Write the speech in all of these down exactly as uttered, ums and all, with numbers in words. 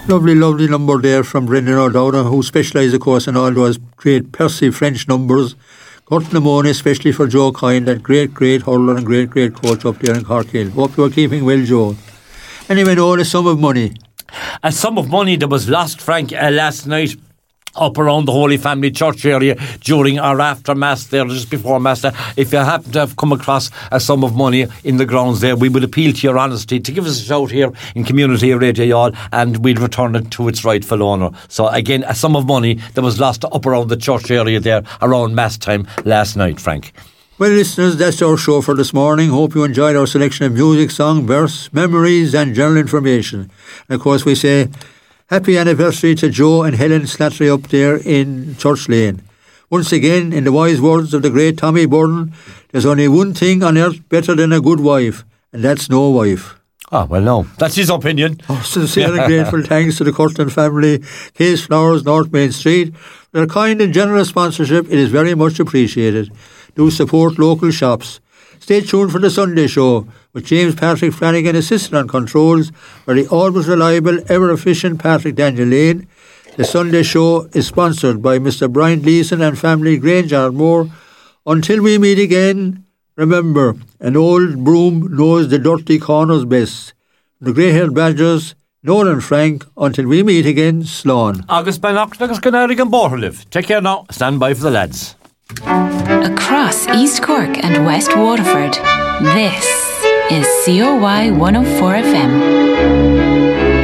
Lovely, lovely number there from Brendan O'Dowd, who specialised, of course, in all those great Percy French numbers. Curtin Amoni, especially for Joe Coyne, that great, great hurler and great, great coach up there in Cork Hill. Hope you are keeping well, Joe. Anyway, no, a sum of money. A sum of money that was lost, Frank, uh, last night up around the Holy Family Church area during or after Mass there, just before Mass. If you happen to have come across a sum of money in the grounds there, we would appeal to your honesty to give us a shout here in Community Radio Yall, and we'll return it to its rightful owner. So again, a sum of money that was lost up around the church area there around Mass time last night, Frank. Well, listeners, that's our show for this morning. Hope you enjoyed our selection of music, song, verse, memories and general information. And of course we say happy anniversary to Joe and Helen Slattery up there in Church Lane. Once again, in the wise words of the great Tommy Byrne, there's only one thing on earth better than a good wife, and that's no wife. Ah, well, no. That's his opinion. Oh, sincere and grateful thanks to the Curtin family, Case Flowers, North Main Street. For their kind and generous sponsorship, it is very much appreciated. Do support local shops. Stay tuned for the Sunday show with James Patrick Flanagan, assistant on controls, for the always reliable, ever efficient Patrick Daniel Lane. The Sunday show is sponsored by Mister Brian Gleeson and family Grange Ardmore. Until we meet again, remember, an old broom knows the dirty corners best. The grey-haired badgers, Noel and Frank, until we meet again, Slán. August Bannock, August Canary and Borliv. Take care now. Stand by for the lads. Across East Cork and West Waterford, this is C O Y one oh four F M.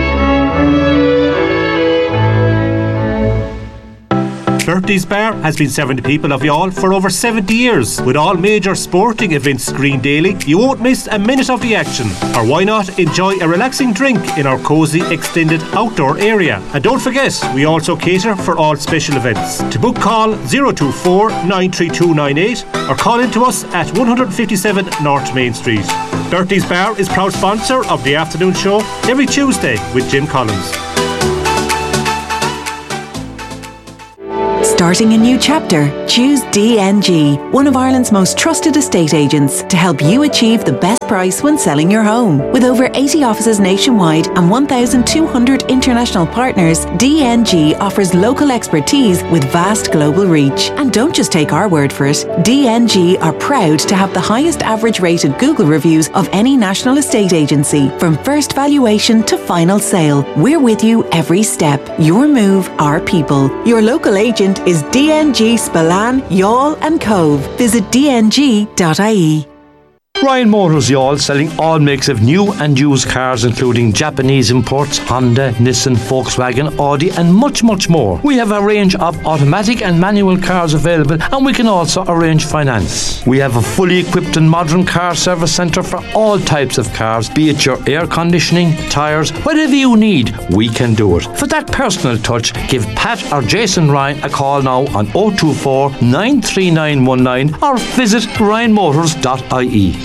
Bertie's Bar has been serving the people of Youghal for over seventy years. With all major sporting events screened daily, you won't miss a minute of the action. Or why not enjoy a relaxing drink in our cosy extended outdoor area? And don't forget, we also cater for all special events. To book, call zero two four nine three two nine eight or call in to us at one fifty-seven North Main Street. Bertie's Bar is proud sponsor of the afternoon show every Tuesday with Jim Collins. Starting a new chapter? Choose D N G, one of Ireland's most trusted estate agents, to help you achieve the best price when selling your home. With over eighty offices nationwide and one thousand two hundred international partners, D N G offers local expertise with vast global reach. And don't just take our word for it. D N G are proud to have the highest average rated Google reviews of any national estate agency. From first valuation to final sale, we're with you every step. Your move, our people. Your local agent is D N G Spillane, Youghal and Cove. Visit d n g dot i e. Ryan Motors Youghal, selling all makes of new and used cars, including Japanese imports, Honda, Nissan, Volkswagen, Audi and much, much more. We have a range of automatic and manual cars available, and we can also arrange finance. We have a fully equipped and modern car service centre for all types of cars, be it your air conditioning, tyres, whatever you need, we can do it. For that personal touch, give Pat or Jason Ryan a call now on oh two four nine three nine one nine or visit ryan motors dot i e.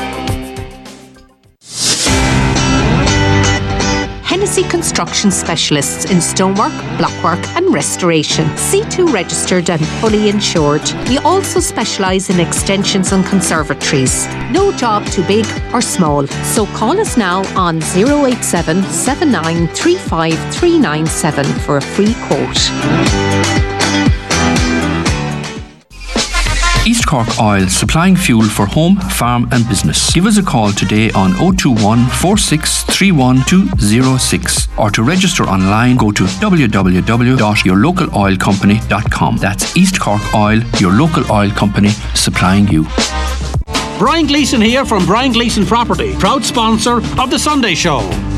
Hennessy Construction Specialists in stonework, blockwork and restoration. C two registered and fully insured. We also specialise in extensions and conservatories. No job too big or small. So call us now on oh eight seven, seven nine three five three nine seven for a free quote. East Cork Oil, supplying fuel for home, farm and business. Give us a call today on oh two one, four six three one, two oh six or to register online go to w w w dot your local oil company dot com. That's East Cork Oil, your local oil company, supplying you. Brian Gleeson here from Brian Gleeson Property, proud sponsor of the Sunday Show.